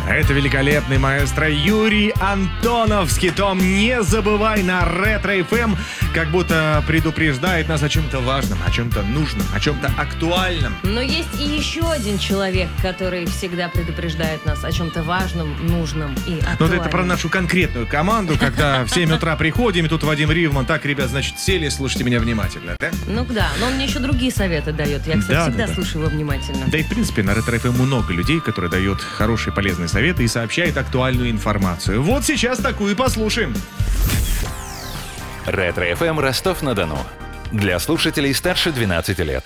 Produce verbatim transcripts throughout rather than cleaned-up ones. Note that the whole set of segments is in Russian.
Это великолепный маэстро Юрий Антонов с хитом «Не забывай» на Ретро-эф эм, как будто предупреждает нас о чем-то важном, о чем-то нужном, о чем-то актуальном. Но есть и еще один человек, который всегда предупреждает нас о чем-то важном, нужном и актуальном. Ну, это про нашу конкретную команду, когда в семь утра приходим, и тут Вадим Ривман. Так, ребят, значит, сели, слушайте меня внимательно, да? Ну да, но он мне еще другие советы дает. Я, кстати, да, всегда да, да. слушаю его внимательно. Да и, в принципе, на Ретро-эф эм много людей, которые дают хорошие, полезные советы и сообщает актуальную информацию. Вот сейчас такую и послушаем. Ретро-эф эм Ростов-на-Дону. Для слушателей старше двенадцати лет.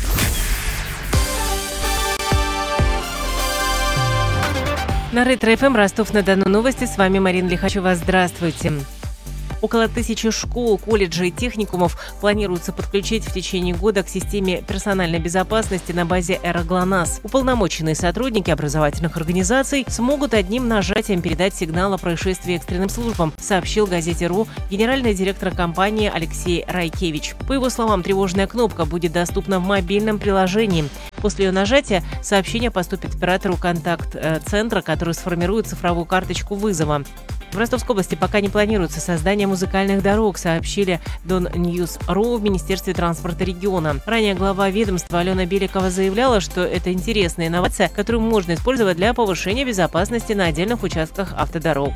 На Ретро-эф эм Ростов-на-Дону новости. С вами Марина Лихачева. Здравствуйте. Около тысячи школ, колледжей и техникумов планируется подключить в течение года к системе персональной безопасности на базе ЭРО-ГЛОНАСС. Уполномоченные сотрудники образовательных организаций смогут одним нажатием передать сигнал о происшествии экстренным службам, сообщил газете РУ генеральный директор компании Алексей Райкевич. По его словам, тревожная кнопка будет доступна в мобильном приложении. После ее нажатия сообщение поступит оператору контакт-центра, который сформирует цифровую карточку вызова. В Ростовской области пока не планируется создание музыкальных дорог, сообщили Донньюз.ру в Министерстве транспорта региона. Ранее глава ведомства Алена Беликова заявляла, что это интересная инновация, которую можно использовать для повышения безопасности на отдельных участках автодорог.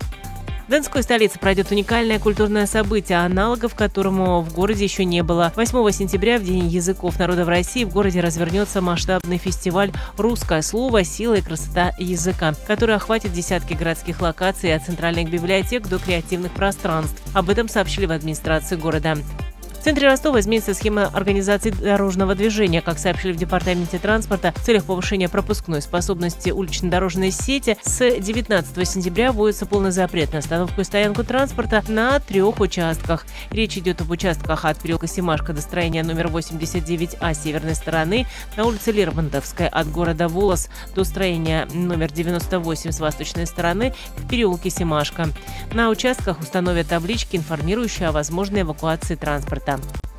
В Донской столице пройдет уникальное культурное событие, аналогов которому в городе еще не было. восьмого сентября, в День языков народов России, в городе развернется масштабный фестиваль «Русское слово. Сила и красота языка», который охватит десятки городских локаций от центральных библиотек до креативных пространств. Об этом сообщили в администрации города. В центре Ростова изменится схема организации дорожного движения. Как сообщили в Департаменте транспорта, в целях повышения пропускной способности улично-дорожной сети с девятнадцатого сентября вводится полный запрет на остановку и стоянку транспорта на трех участках. Речь идет об участках от переулка Семашко до строения номер восемьдесят девять А с северной стороны, на улице Лермонтовская от города Волос до строения номер девяносто восемь с восточной стороны в переулке Семашко. На участках установят таблички, информирующие о возможной эвакуации транспорта.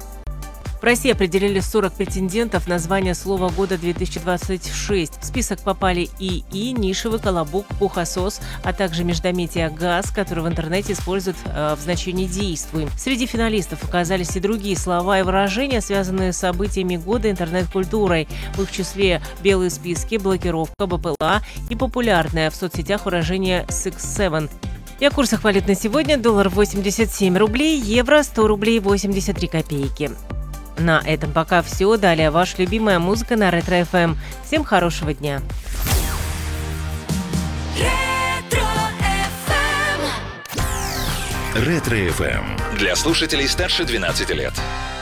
В России определили сорок претендентов на звание слова года две тысячи двадцать шесть. В список попали ИИ, нишевый, колобок, пухосос, а также междометие газ, который в интернете используют э, в значении «действуй». Среди финалистов оказались и другие слова и выражения, связанные с событиями года интернет-культурой. В их числе белые списки, блокировка, БПЛА и популярное в соцсетях выражение «сикс севен». И о курсах валют на сегодня. Доллар восемьдесят семь рублей, евро сто рублей восемьдесят три копейки. На этом пока все. Далее ваша любимая музыка на Ретро-эф эм. Всем хорошего дня. Ретро-эф эм. Для слушателей старше двенадцати лет.